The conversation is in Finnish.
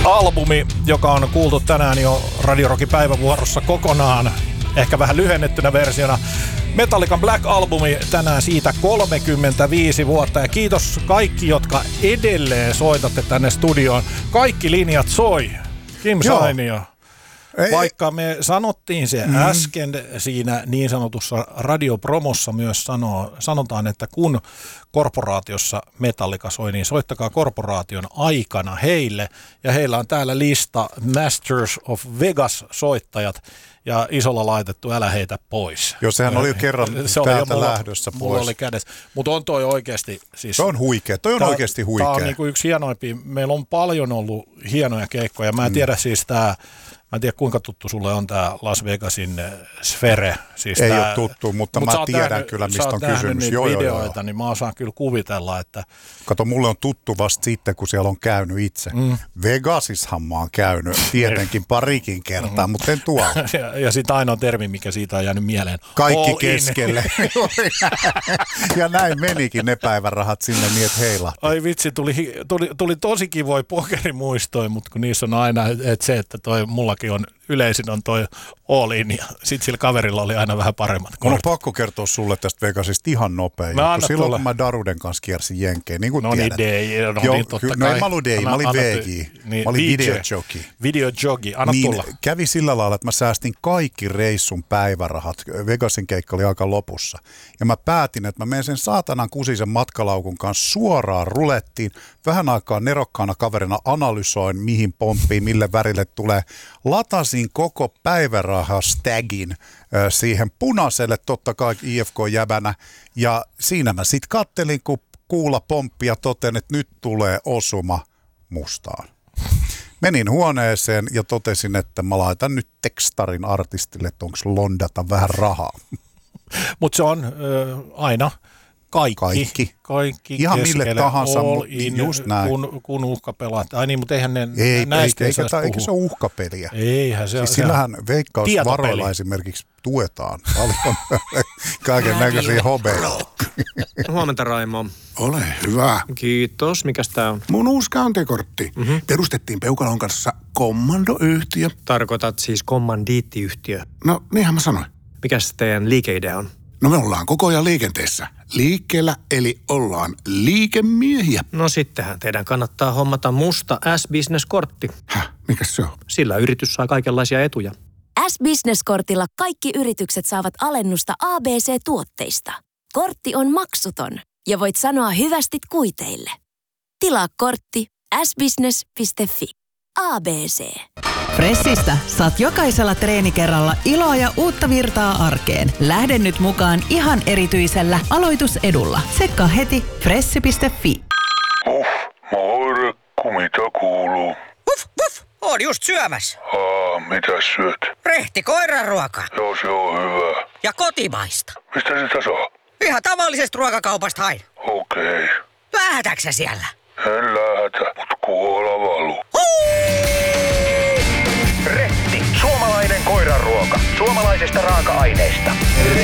albumi, joka on kuultu tänään jo Radio Rockin päivävuorossa kokonaan, ehkä vähän lyhennettynä versiona. Metallican Black Albumi tänään siitä 35 vuotta ja kiitos kaikki, jotka edelleen soitatte tänne studioon. Kaikki linjat soi. Kim Sainio. Vaikka me sanottiin se äsken siinä niin sanotussa radiopromossa myös sanotaan, että kun korporaatiossa Metallica soi, niin soittakaa korporaation aikana heille. Ja heillä on täällä lista Masters of Vegas-soittajat ja isolla laitettu älä heitä pois. Joo, sehän oli jo kerran täältä lähdössä pois. Mulla oli kädessä. Mutta on toi oikeasti. Siis, toi on huikea, oikeasti huikea. Tämä on niinku yksi hienoimpia. Meillä on paljon ollut hienoja keikkoja. Mä en tiedä siis mä en tiedä kuinka tuttu sulle on tämä Las Vegasin Sphere. Siis ei ole tuttu, mutta mä tiedän kyllä mistä on kysymys. Niitä videoita, niin mä osaan kyllä kuvitella, että... Kato, mulle on tuttu vasta sitten, kun siellä on käynyt itse. Vegasissahan mä oon käynyt tietenkin parikin kertaa, mutta en tuolla. Ja sitten ainoa termi, mikä siitä on jäänyt mieleen. Kaikki all keskelle. Ja näin menikin ne päivärahat sinne niin, että heilahti. Ai vitsi, tuli tosi kivoja pokerimuistoja, mutta kun niissä on aina että toi mullakin on yleisin on toi all in ja sit sillä kaverilla oli aina vähän paremmat kortit. On pakko kertoa sulle tästä Vegasista ihan nopea juttu. Silloin kun mä Daruden kanssa kiersin Jenkeen, niin kuin tiedät. En mä ollut DJ, mä olin VJ. Mä olin videojockey. Videojockey, anna tulla. Kävi sillä lailla, että mä säästin kaikki reissun päivärahat. Vegasin keikka oli aika lopussa. Ja mä päätin, että mä menen sen saatanan kusisen matkalaukun kanssa suoraan rulettiin. Vähän aikaa nerokkaana kaverina analysoin, mihin pomppii, mille värille tulee. Latasin koko päivärahastagin siihen punaiselle, totta kai IFK-jäbänä. Ja siinä mä sitten kattelin, kun kuula pomppi ja totesin, että nyt tulee osuma mustaan. Menin huoneeseen ja totesin, että mä laitan nyt tekstarin artistille, että onko londata vähän rahaa. Mutta se on aina kaikki. Ihan mille tahansa, just näin. Kun uhkapelaat. Ai niin, mutta eihän ne näistä eikä se ole uhkapeliä. Eihän se siis sillähän veikkausvaroilla esimerkiksi tuetaan paljon kaiken näköisiä hobeja. Huomenta, Raimo. Ole hyvä. Kiitos. Mikäs tää on? Mun uusi kantekortti. Perustettiin Peukalon kanssa kommandoyhtiö. Tarkoitat siis kommandiittiyhtiö? No, niinhän mä sanoin. Mikäs teidän liikeidea on? No me ollaan koko ajan liikenteessä. Liikkeellä, eli ollaan liikemiehiä. No sittenhän teidän kannattaa hommata musta S-Business-kortti. Mikäs se on? Sillä yritys saa kaikenlaisia etuja. S-Business-kortilla kaikki yritykset saavat alennusta ABC-tuotteista. Kortti on maksuton ja voit sanoa hyvästit kuiteille. Tilaa kortti sbusiness.fi. ABC. Fressistä saat jokaisella treenikerralla iloa ja uutta virtaa arkeen. Lähde nyt mukaan ihan erityisellä aloitusedulla. Tsekkaa heti fressi.fi. Moirekku, mitä kuuluu? Vuff, oon just syömässä. Mitä syöt? Rehti koiranruoka. Joo, se on hyvä. Ja kotimaista. Mistä sitä saa? Ihan tavallisesta ruokakaupasta hain. Okei. Lähdätkö siellä? En lähätä, mut kuola valuu. Rehti. Suomalainen koiranruoka. Suomalaisista raaka-aineista.